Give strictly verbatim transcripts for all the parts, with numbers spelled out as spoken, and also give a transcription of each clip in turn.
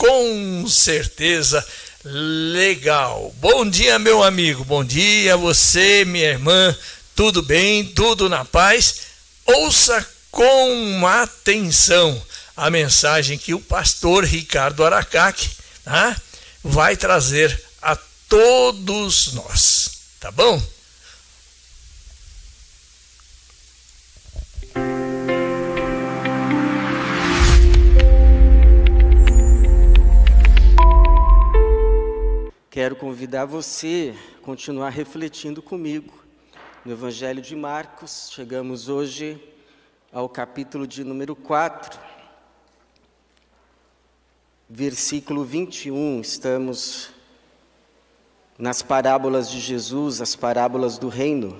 com certeza legal. Bom dia, meu amigo, bom dia você, minha irmã, tudo bem, tudo na paz? Ouça com atenção a mensagem que o pastor Ricardo Aracaque, tá, vai trazer a todos nós, tá bom? Quero convidar você a continuar refletindo comigo no Evangelho de Marcos. Chegamos hoje ao capítulo de número quatro, versículo vinte e um. Estamos nas parábolas de Jesus, as parábolas do reino.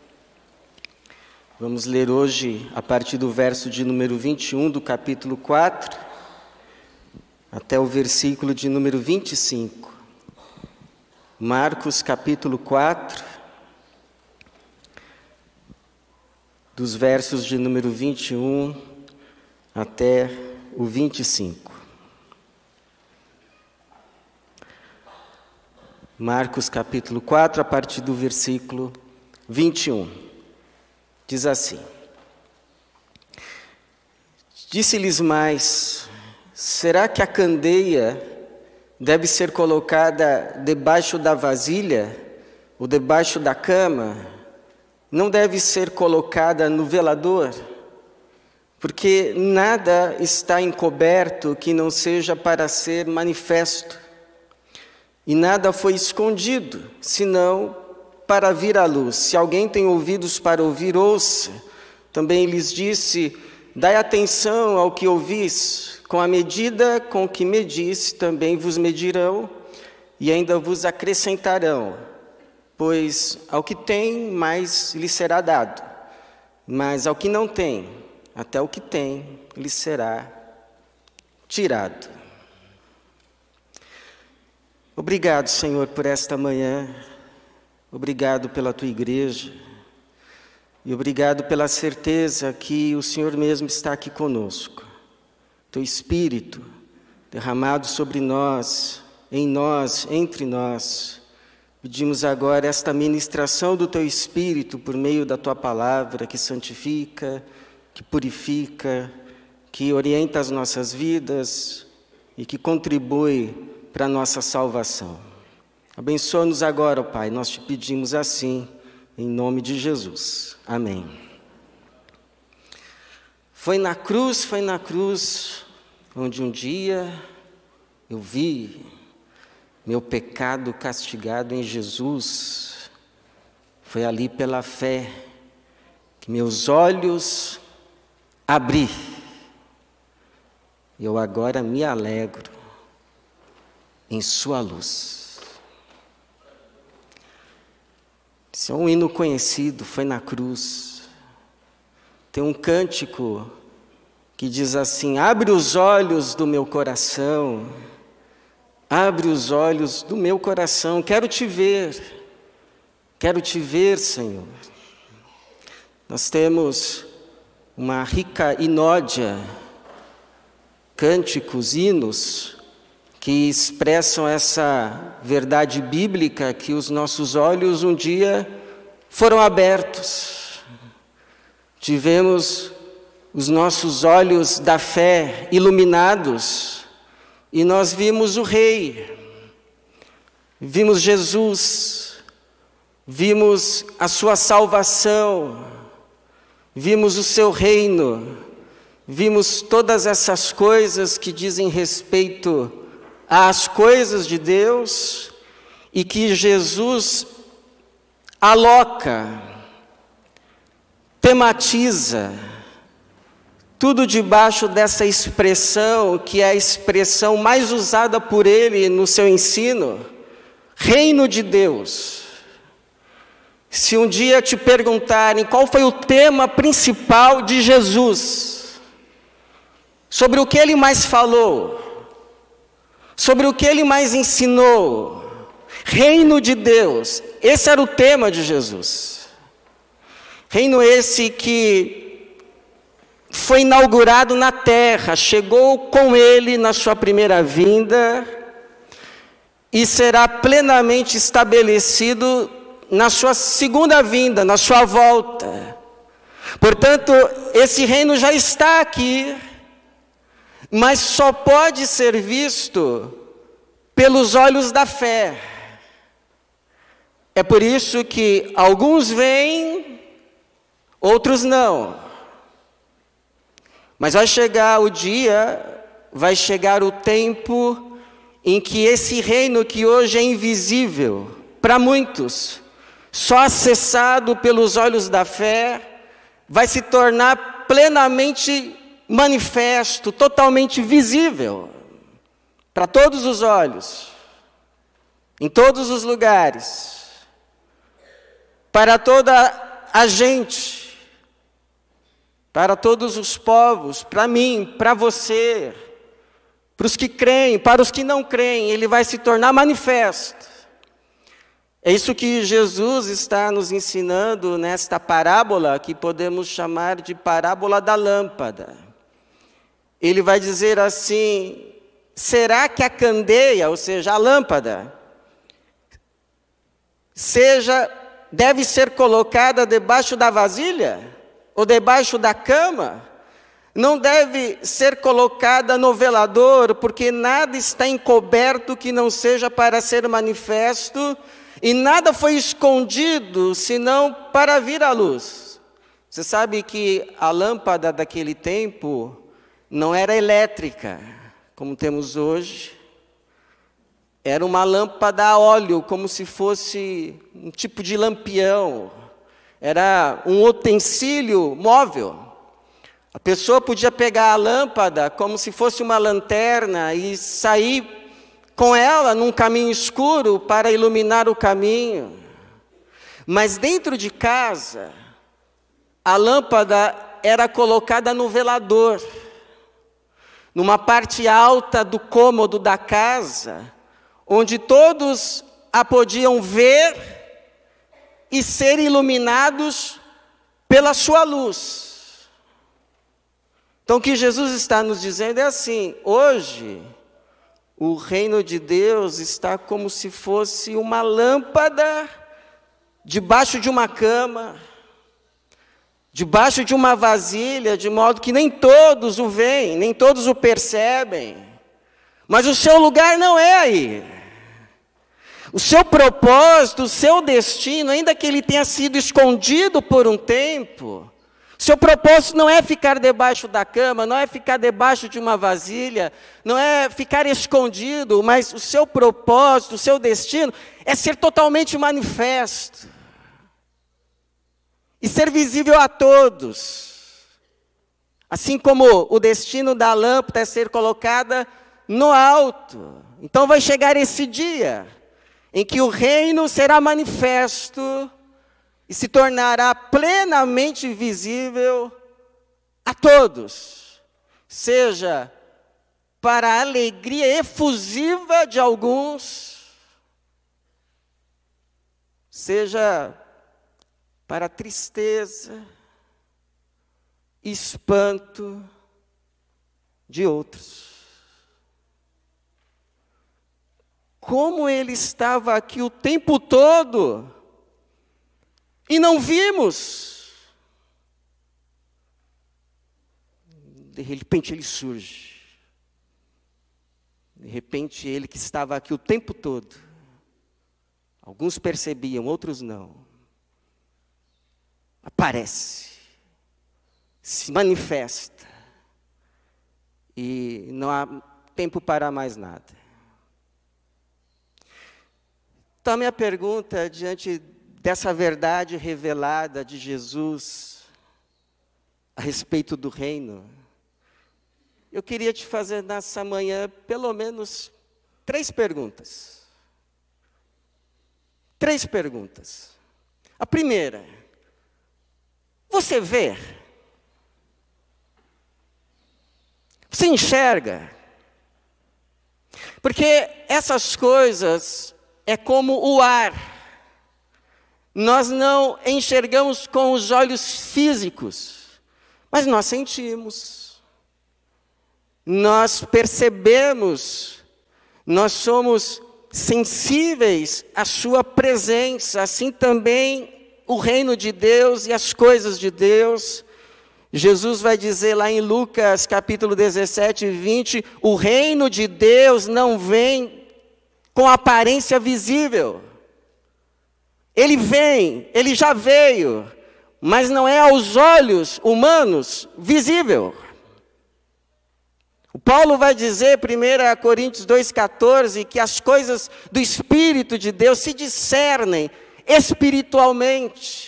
Vamos ler hoje a partir do verso de número vinte e um do capítulo quatro até o versículo de número vinte e cinco. Marcos capítulo quatro, dos versos de número vinte e um até o vinte e cinco. Marcos capítulo quatro, a partir do versículo vinte e um. Diz assim: Disse-lhes mais: será que a candeia deve ser colocada debaixo da vasilha ou debaixo da cama? Não deve ser colocada no velador? Porque nada está encoberto que não seja para ser manifesto, e nada foi escondido, senão para vir à luz. Se alguém tem ouvidos para ouvir, ouça. Também lhes disse: dai atenção ao que ouvis. Com a medida com que medis, também vos medirão, e ainda vos acrescentarão. Pois ao que tem, mais lhe será dado. Mas ao que não tem, até o que tem, lhe será tirado. Obrigado, Senhor, por esta manhã. Obrigado pela tua igreja. E obrigado pela certeza que o Senhor mesmo está aqui conosco. Teu Espírito derramado sobre nós, em nós, entre nós. Pedimos agora esta ministração do Teu Espírito por meio da Tua palavra, que santifica, que purifica, que orienta as nossas vidas e que contribui para a nossa salvação. Abençoa-nos agora, ó Pai, nós te pedimos assim, em nome de Jesus. Amém. Foi na cruz, foi na cruz, onde um dia eu vi meu pecado castigado em Jesus. Foi ali pela fé que meus olhos abri. Eu agora me alegro em sua luz. Esse é um hino conhecido, foi na cruz. Tem um cântico que diz assim: abre os olhos do meu coração, abre os olhos do meu coração, quero te ver, quero te ver, Senhor. Nós temos uma rica inódia, cânticos, hinos, que expressam essa verdade bíblica, que os nossos olhos um dia foram abertos. Tivemos os nossos olhos da fé iluminados, e nós vimos o Rei, vimos Jesus, vimos a sua salvação, vimos o seu reino, vimos todas essas coisas que dizem respeito às coisas de Deus e que Jesus aloca, tematiza, tudo debaixo dessa expressão, que é a expressão mais usada por ele no seu ensino, reino de Deus. Se um dia te perguntarem qual foi o tema principal de Jesus, sobre o que ele mais falou, sobre o que ele mais ensinou, reino de Deus, esse era o tema de Jesus. Reino esse que foi inaugurado na terra, chegou com ele na sua primeira vinda e será plenamente estabelecido na sua segunda vinda, na sua volta. Portanto, esse reino já está aqui, mas só pode ser visto pelos olhos da fé. É por isso que alguns veem, outros não. Mas vai chegar o dia, vai chegar o tempo em que esse reino que hoje é invisível para muitos, só acessado pelos olhos da fé, vai se tornar plenamente manifesto, totalmente visível para todos os olhos, em todos os lugares, para toda a gente, para todos os povos, para mim, para você, para os que creem, para os que não creem, ele vai se tornar manifesto. É isso que Jesus está nos ensinando nesta parábola, que podemos chamar de parábola da lâmpada. Ele vai dizer assim: será que a candeia, ou seja, a lâmpada, seja, deve ser colocada debaixo da vasilha? Ou debaixo da cama? Não deve ser colocada no velador, porque nada está encoberto que não seja para ser manifesto, e nada foi escondido, senão para vir à luz. Você sabe que a lâmpada daquele tempo não era elétrica, como temos hoje. Era uma lâmpada a óleo, como se fosse um tipo de lampião. Era um utensílio móvel. A pessoa podia pegar a lâmpada como se fosse uma lanterna e sair com ela num caminho escuro para iluminar o caminho. Mas dentro de casa, a lâmpada era colocada no velador, numa parte alta do cômodo da casa, onde todos a podiam ver e ser iluminados pela sua luz. Então o que Jesus está nos dizendo é assim: hoje o reino de Deus está como se fosse uma lâmpada debaixo de uma cama, debaixo de uma vasilha, de modo que nem todos o veem, nem todos o percebem. Mas o seu lugar não é aí. O seu propósito, o seu destino, ainda que ele tenha sido escondido por um tempo, seu propósito não é ficar debaixo da cama, não é ficar debaixo de uma vasilha, não é ficar escondido, mas o seu propósito, o seu destino é ser totalmente manifesto e ser visível a todos. Assim como o destino da lâmpada é ser colocada no alto. Então vai chegar esse dia em que o reino será manifesto e se tornará plenamente visível a todos, seja para a alegria efusiva de alguns, seja para a tristeza, espanto de outros. Como ele estava aqui o tempo todo e não vimos. De repente ele surge. De repente ele que estava aqui o tempo todo. Alguns percebiam, outros não. Aparece. Se manifesta. E não há tempo para mais nada. Então a minha pergunta diante dessa verdade revelada de Jesus a respeito do reino, eu queria te fazer nessa manhã pelo menos três perguntas. Três perguntas. A primeira: você vê? Você enxerga? Porque essas coisas é como o ar. Nós não enxergamos com os olhos físicos, Mas nós sentimos, nós percebemos, nós somos sensíveis à sua presença, assim também o reino de Deus e as coisas de Deus. Jesus vai dizer lá em Lucas capítulo dezessete, vinte, o reino de Deus não vem com aparência visível. Ele vem, ele já veio, mas não é aos olhos humanos visível. O Paulo vai dizer, primeira Coríntios dois, quatorze, que as coisas do Espírito de Deus se discernem espiritualmente.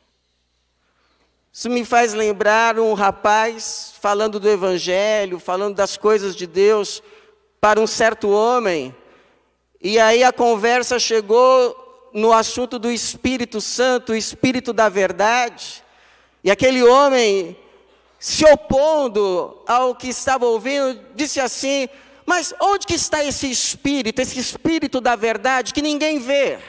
Isso me faz lembrar um rapaz falando do Evangelho, falando das coisas de Deus para um certo homem. E aí a conversa chegou no assunto do Espírito Santo, o Espírito da verdade. E aquele homem, se opondo ao que estava ouvindo, disse assim, mas onde que está esse Espírito, esse Espírito da verdade que ninguém vê?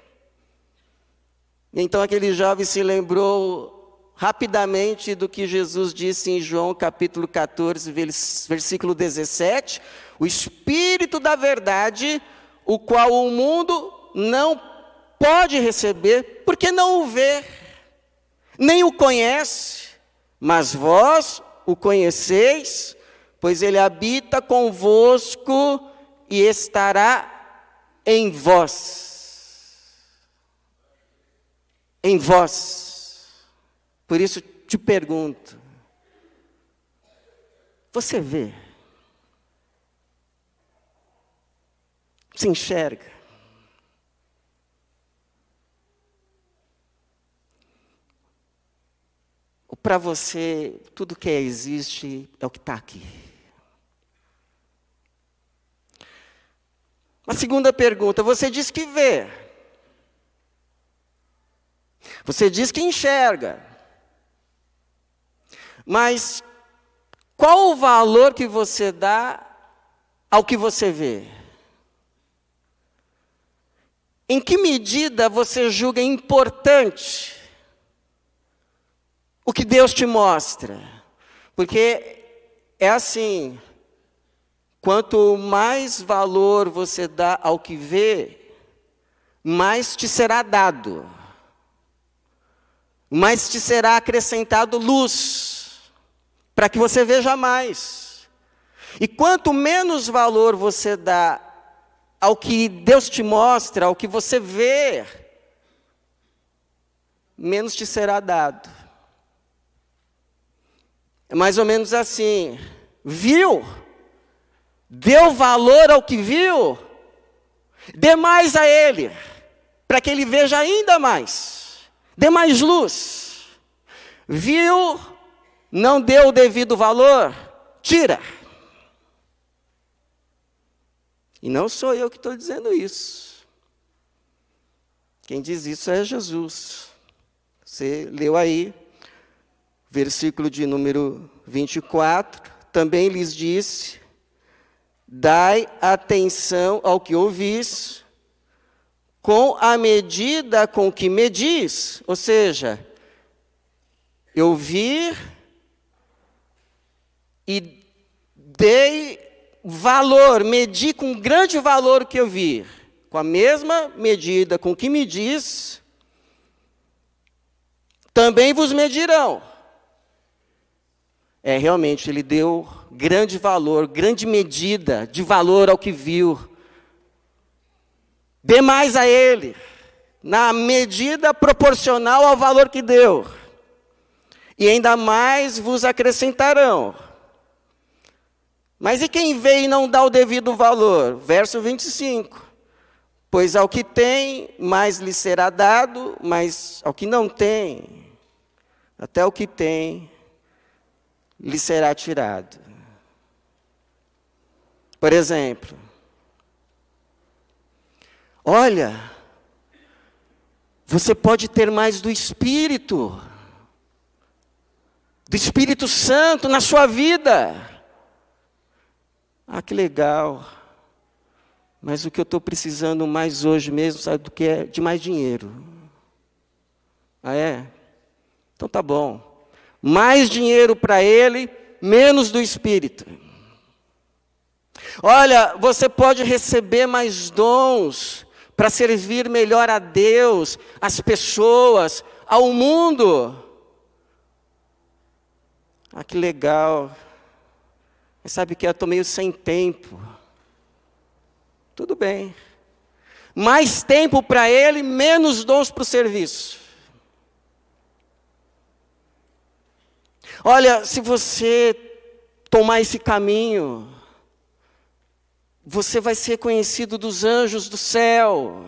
E então aquele jovem se lembrou rapidamente do que Jesus disse em João capítulo quatorze, versículo dezessete, o Espírito da verdade, o qual o mundo não pode receber, porque não o vê, nem o conhece. Mas vós o conheceis, pois ele habita convosco e estará em vós. Em vós. Por isso te pergunto, você vê? Se enxerga? Para você, tudo que existe é o que está aqui. Uma segunda pergunta, você diz que vê. Você diz que enxerga. Mas qual o valor que você dá ao que você vê? Em que medida você julga importante o que Deus te mostra? Porque é assim, quanto mais valor você dá ao que vê, mais te será dado, mais te será acrescentado luz, para que você veja mais. E quanto menos valor você dá ao que Deus te mostra, ao que você vê, menos te será dado. É mais ou menos assim, viu? Deu valor ao que viu? Dê mais a ele, para que ele veja ainda mais. Dê mais luz. Viu? Não deu o devido valor? Tira. E não sou eu que estou dizendo isso. Quem diz isso é Jesus. Você leu aí. Versículo de número vinte e quatro, também lhes disse, dai atenção ao que ouvis, com a medida com que medis, ou seja, eu vi e dei valor, medi com grande valor o que eu vi, com a mesma medida com que medis, também vos medirão. É, realmente, ele deu grande valor, grande medida de valor ao que viu. Dê mais a ele, na medida proporcional ao valor que deu. E ainda mais vos acrescentarão. Mas e quem vê e não dá o devido valor? Verso vinte e cinco. Pois ao que tem, mais lhe será dado, mas ao que não tem, até o que tem, lhe será tirado. Por exemplo, olha, você pode ter mais do Espírito, do Espírito Santo na sua vida. Ah, que legal. Mas o que eu estou precisando mais hoje mesmo, sabe do que é? De mais dinheiro. Ah, é? Então tá bom. mais dinheiro para ele, menos do Espírito. Olha, você pode receber mais dons para servir melhor a Deus, as pessoas, ao mundo. Ah, que legal. Mas sabe que eu estou meio sem tempo. Tudo bem. Mais tempo para ele, menos dons para o serviço. Olha, se você tomar esse caminho, você vai ser conhecido dos anjos do céu.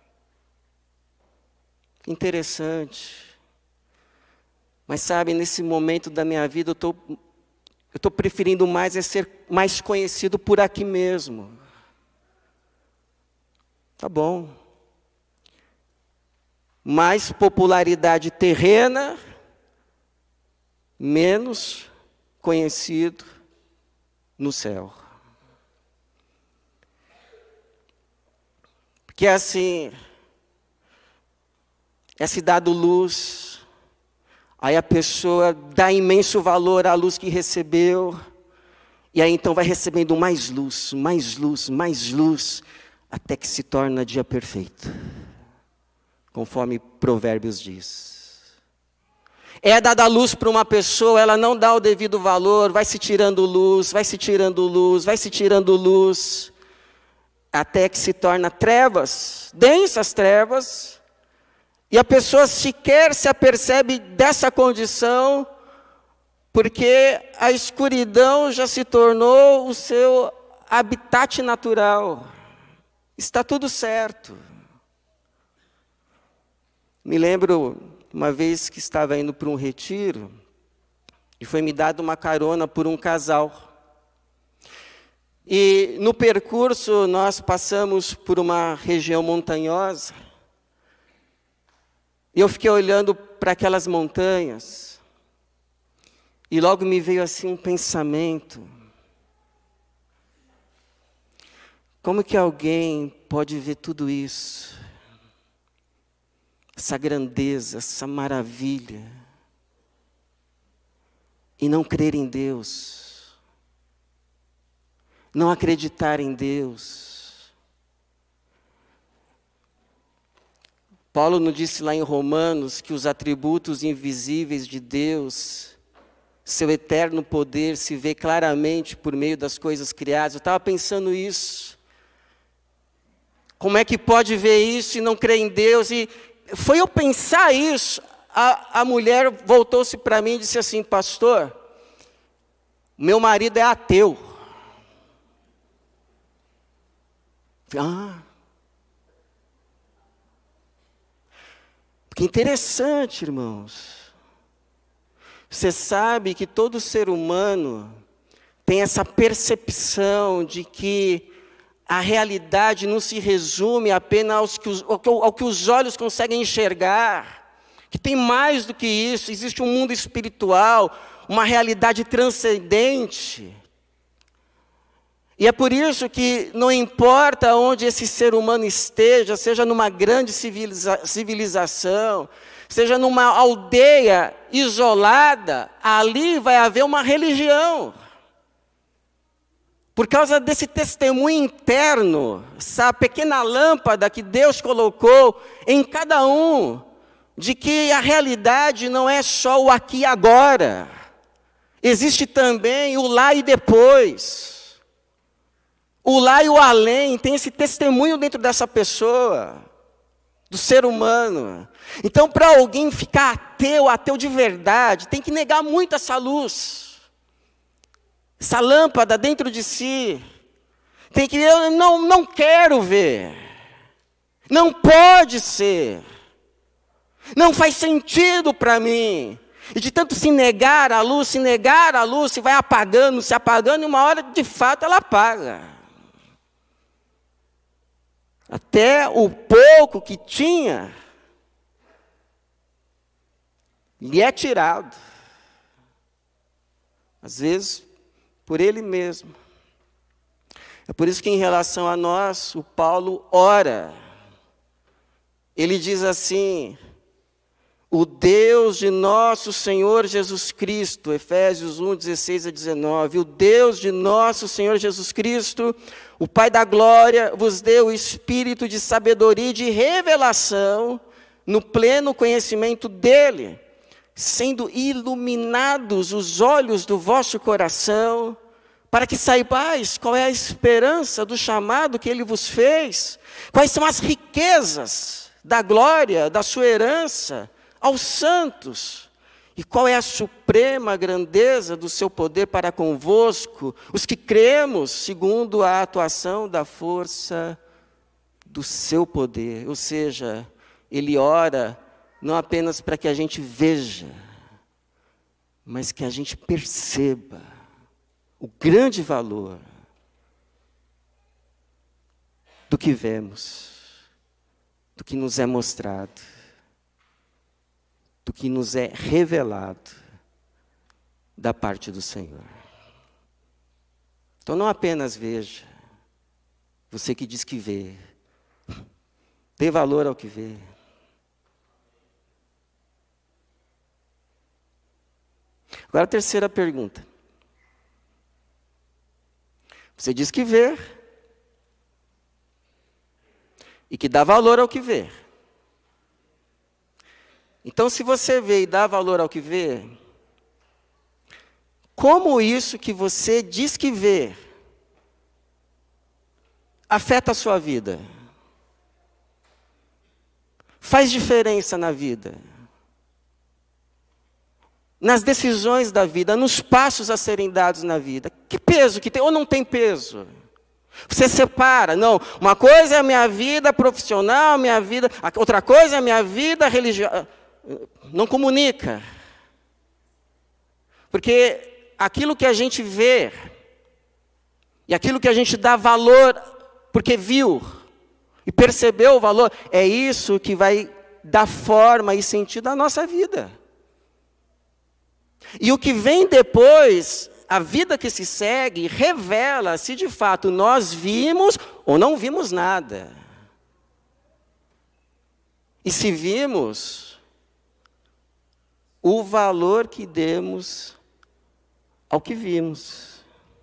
Interessante. Mas sabe, nesse momento da minha vida, eu estou eu estou preferindo mais é ser mais conhecido por aqui mesmo. Tá bom. Mais popularidade terrena, menos conhecido no céu. Porque assim, é se dado luz, aí a pessoa dá imenso valor à luz que recebeu, e aí então vai recebendo mais luz, mais luz, mais luz, até que se torna dia perfeito, conforme Provérbios diz. É dada luz para uma pessoa, ela não dá o devido valor, vai se tirando luz, vai se tirando luz, vai se tirando luz, até que se torna trevas, densas trevas, e a pessoa sequer se apercebe dessa condição, porque a escuridão já se tornou o seu habitat natural. Está tudo certo. Me lembro uma vez que estava indo para um retiro, e foi me dada uma carona por um casal. E no percurso nós passamos por uma região montanhosa, e eu fiquei olhando para aquelas montanhas, e logo me veio assim um pensamento: como que alguém pode ver tudo isso, essa grandeza, essa maravilha, e não crer em Deus, não acreditar em Deus? Paulo nos disse lá em Romanos que os atributos invisíveis de Deus, seu eterno poder, se vê claramente por meio das coisas criadas. Eu estava pensando isso. Como é que pode ver isso e não crer em Deus? E foi eu pensar isso, a, a mulher voltou-se para mim e disse assim: pastor, meu marido é ateu. Ah, que interessante, irmãos. Você sabe que todo ser humano tem essa percepção de que a realidade não se resume apenas aos que os, ao, ao que os olhos conseguem enxergar, que tem mais do que isso, existe um mundo espiritual, uma realidade transcendente. E é por isso que não importa onde esse ser humano esteja, seja numa grande civiliza- civilização, seja numa aldeia isolada, ali vai haver uma religião. Por causa desse testemunho interno, essa pequena lâmpada que Deus colocou em cada um, de que a realidade não é só o aqui e agora, existe também o lá e depois. O lá e o além, tem esse testemunho dentro dessa pessoa, do ser humano. Então, para alguém ficar ateu, ateu de verdade, tem que negar muito essa luz, essa lâmpada dentro de si. Tem que, eu não, não quero ver, não pode ser, não faz sentido para mim. E de tanto se negar a luz, se negar a luz, se vai apagando, se apagando, e uma hora de fato ela apaga. Até o pouco que tinha, lhe é tirado. Às vezes, por ele mesmo. É por isso que em relação a nós, o Paulo ora. Ele diz assim: o Deus de nosso Senhor Jesus Cristo, Efésios um, dezesseis a dezenove, o Deus de nosso Senhor Jesus Cristo, o Pai da glória, vos deu o espírito de sabedoria e de revelação no pleno conhecimento dele, sendo iluminados os olhos do vosso coração, para que saibais qual é a esperança do chamado que ele vos fez, quais são as riquezas da glória, da sua herança aos santos, e qual é a suprema grandeza do seu poder para convosco, os que cremos segundo a atuação da força do seu poder. Ou seja, ele ora não apenas para que a gente veja, mas que a gente perceba o grande valor do que vemos, do que nos é mostrado, do que nos é revelado da parte do Senhor. Então não apenas veja, você que diz que vê, dê valor ao que vê. Agora a terceira pergunta. Você diz que vê e que dá valor ao que vê. Então, se você vê e dá valor ao que vê, como isso que você diz que vê afeta a sua vida? Faz diferença na vida? Nas decisões da vida, nos passos a serem dados na vida. Que peso que tem? Ou não tem peso? Você separa, não, uma coisa é a minha vida profissional, minha vida, outra coisa é a minha vida religiosa. Não comunica. Porque aquilo que a gente vê, e aquilo que a gente dá valor, porque viu, e percebeu o valor, é isso que vai dar forma e sentido à nossa vida. E o que vem depois, a vida que se segue, revela se de fato nós vimos ou não vimos nada. E se vimos, o valor que demos ao que vimos.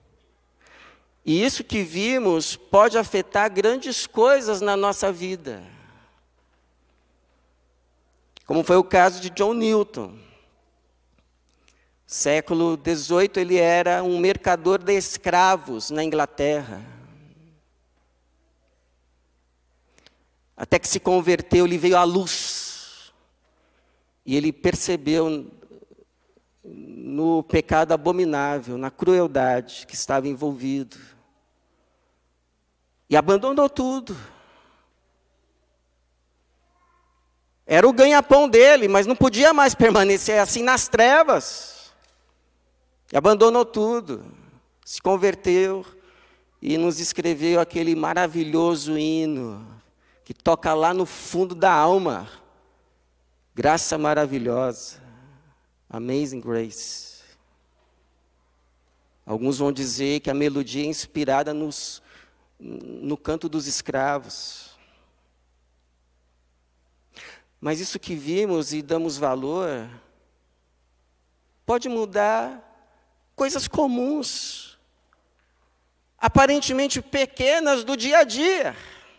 E isso que vimos pode afetar grandes coisas na nossa vida. Como foi o caso de John Newton. Século dezoito, ele era um mercador de escravos na Inglaterra. Até que se converteu, ele veio à luz. E ele percebeu no pecado abominável, na crueldade que estava envolvido. E abandonou tudo. Era o ganha-pão dele, mas não podia mais permanecer assim nas trevas. E abandonou tudo. Se converteu e nos escreveu aquele maravilhoso hino que toca lá no fundo da alma. Graça maravilhosa, Amazing Grace. Alguns vão dizer que a melodia é inspirada nos, no canto dos escravos. Mas isso que vimos e damos valor, pode mudar coisas comuns, aparentemente pequenas do dia a dia.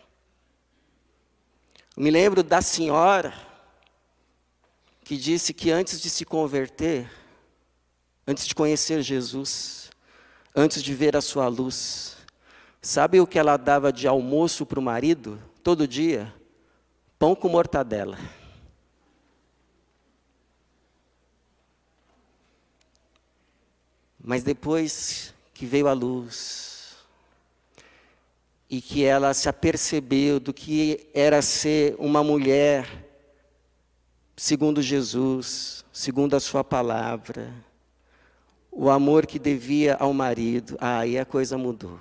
Eu me lembro da senhora que disse que antes de se converter, antes de conhecer Jesus, antes de ver a sua luz, sabe o que ela dava de almoço para o marido, todo dia? Pão com mortadela. Mas depois que veio a luz, e que ela se apercebeu do que era ser uma mulher segundo Jesus, segundo a sua palavra, o amor que devia ao marido, aí a coisa mudou.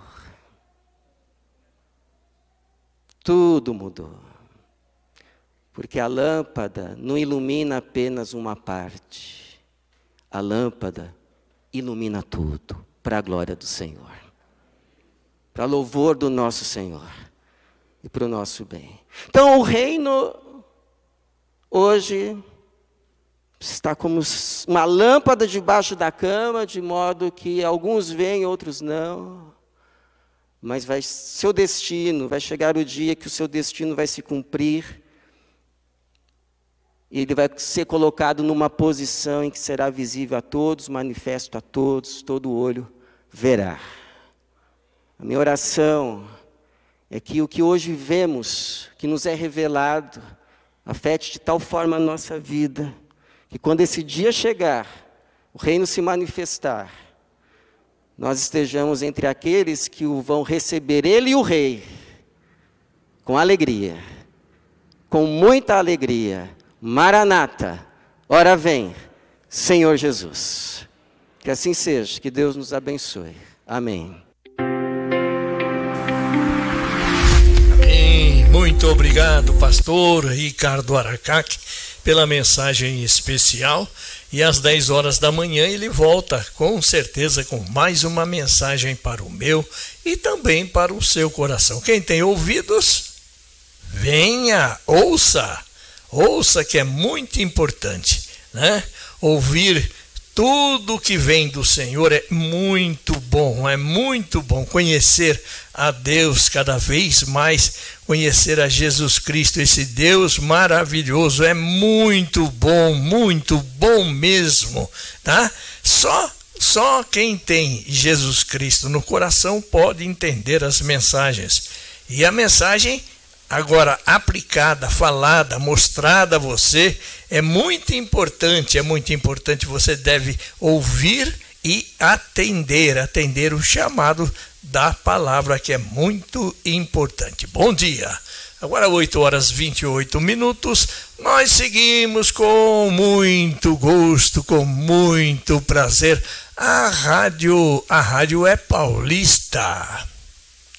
Tudo mudou. Porque a lâmpada não ilumina apenas uma parte. A lâmpada ilumina tudo, para a glória do Senhor. Para louvor do nosso Senhor. E para o nosso bem. Então o reino hoje Está como uma lâmpada debaixo da cama, de modo que alguns veem, outros não. Mas vai, seu destino, vai chegar o dia que o seu destino vai se cumprir. E ele vai ser colocado numa posição em que será visível a todos, manifesto a todos, todo olho verá. A minha oração é que o que hoje vemos, que nos é revelado, afete de tal forma a nossa vida, que quando esse dia chegar, o reino se manifestar, nós estejamos entre aqueles que o vão receber, ele e o rei, com alegria, com muita alegria. Maranata, ora vem, Senhor Jesus. Que assim seja, que Deus nos abençoe. Amém. Amém. Muito obrigado, pastor Ricardo Aracaque, pela mensagem especial. E às dez horas da manhã ele volta, com certeza, com mais uma mensagem para o meu e também para o seu coração. Quem tem ouvidos, venha, ouça, ouça que é muito importante, né? Ouvir tudo que vem do Senhor é muito bom, é muito bom conhecer a Deus cada vez mais, conhecer a Jesus Cristo, esse Deus maravilhoso, é muito bom, muito bom mesmo, tá? Só, só quem tem Jesus Cristo no coração pode entender as mensagens. E a mensagem agora aplicada, falada, mostrada a você, é muito importante, é muito importante, você deve ouvir e atender, atender o chamado da palavra, que é muito importante. Bom dia! Agora oito horas e vinte e oito minutos, nós seguimos com muito gosto, com muito prazer. A rádio, a rádio é paulista.